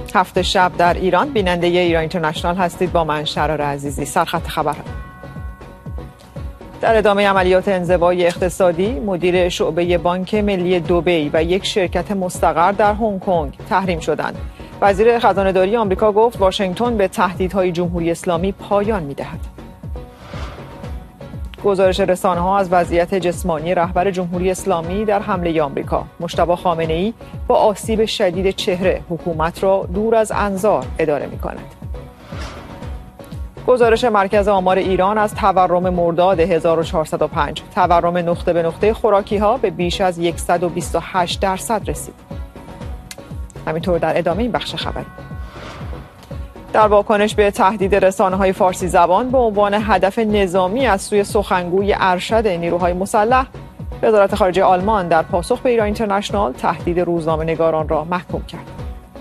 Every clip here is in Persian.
هفت شب در ایران. بیننده ایران اینترنشنال هستید با من شرار عزیزی. سرخط خبر. در ادامه عملیات انزوای اقتصادی، مدیر شعبه بانک ملی دبی و یک شرکت مستقر در هنگ کنگ تحریم شدند. وزیر خزانه‌داری آمریکا گفت واشنگتن به تهدیدهای جمهوری اسلامی پایان می‌دهد. گزارش رسانه‌ها از وضعیت جسمانی رهبر جمهوری اسلامی در حمله آمریکا. مجتبی خامنه‌ای با آسیب شدید چهره حکومت را دور از انظار اداره می‌کند. گزارش مرکز آمار ایران از تورم مرداد 1405. تورم نقطه به نقطه خوراکی‌ها به بیش از 128% رسید. همینطور در ادامه این بخش خبری. در واکنش به تهدید رسانه‌های فارسی زبان به عنوان هدف نظامی از سوی سخنگوی ارشد نیروهای مسلح، وزارت خارجه آلمان در پاسخ به ایران اینترنشنال تهدید روزنامه‌نگاران را محکوم کرد.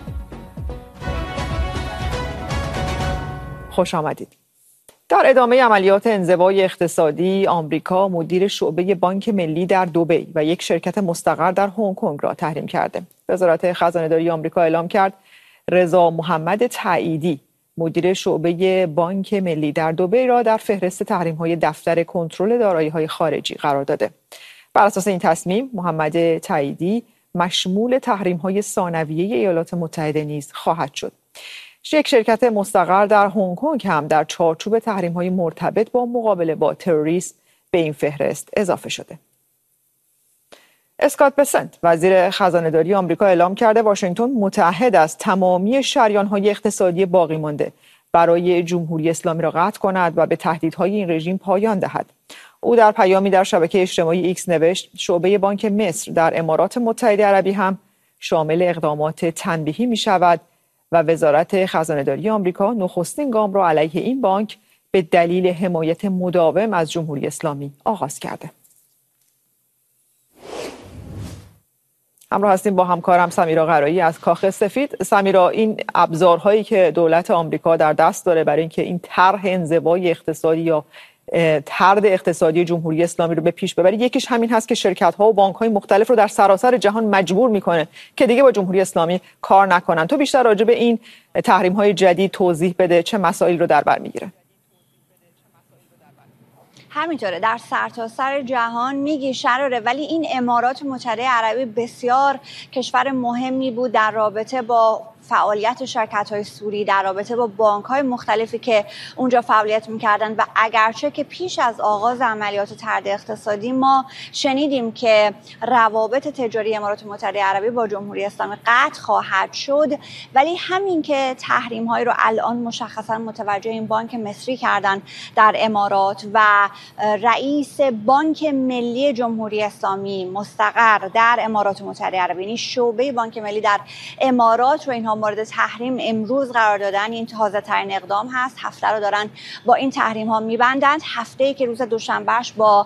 خوش آمدید. در ادامه عملیات انزوای اقتصادی، آمریکا مدیر شعبه بانک ملی در دبی و یک شرکت مستقر در هنگ کنگ را تحریم کرده. وزارت خزانه‌داری آمریکا اعلام کرد رضا محمد تاییدی مدیر شعبه بانک ملی در دبی را در فهرست تحریم‌های دفتر کنترل دارایی‌های خارجی قرار داده. بر اساس این تصمیم، محمد تاییدی مشمول تحریم‌های ثانویه ایالات متحده نیز خواهد شد. یک شرکت مستقر در هنگ کنگ هم در چارچوب تحریم‌های مرتبط با مقابله با تروریسم به این فهرست اضافه شده. اسکات بسنت وزیر خزانه‌داری آمریکا اعلام کرده واشنگتن متعهد است تمامی شریان‌های اقتصادی باقی مانده برای جمهوری اسلامی را قطع کند و به تهدیدهای این رژیم پایان دهد. او در پیامی در شبکه اجتماعی ایکس نوشت شعبه بانک مصر در امارات متحده عربی هم شامل اقدامات تنبیهی می شود و وزارت خزانه‌داری آمریکا نخستین گام را علیه این بانک به دلیل حمایت مداوم از جمهوری اسلامی آغاز کرده. همراه هستیم با همکارم سمیرا قرایی از کاخ سفید. سمیرا، این ابزارهایی که دولت آمریکا در دست داره برای اینکه این طرح انزوای اقتصادی یا طرد اقتصادی جمهوری اسلامی رو به پیش ببره، یکیش همین هست که شرکت‌ها و بانک‌های مختلف رو در سراسر جهان مجبور می‌کنه که دیگه با جمهوری اسلامی کار نکنن. تو بیشتر راجع به این تحریم‌های جدید توضیح بده، چه مسائلی رو در بر می‌گیره؟ همینطوره، در سرتاسر جهان میگی شراره، ولی این امارات متحده عربی بسیار کشور مهمی بود در رابطه با فعالیت شرکت‌های سوری، در رابطه با بانک‌های مختلفی که اونجا فعالیت می‌کردن و اگرچه که پیش از آغاز عملیات طرد اقتصادی ما شنیدیم که روابط تجاری امارات متحده عربی با جمهوری اسلامی قطع خواهد شد، ولی همین که تحریم‌های رو الان مشخصاً متوجه این بانک مصری کردن در امارات و رئیس بانک ملی جمهوری اسلامی مستقر در امارات متحده عربی، یعنی شعبه بانک ملی در امارات، و اینها مورد تحریم امروز قرار دادن، این تازه ترین اقدام هست. هفته رو دارن با این تحریم ها میبندند. هفته‌ای که روز دوشنبهش با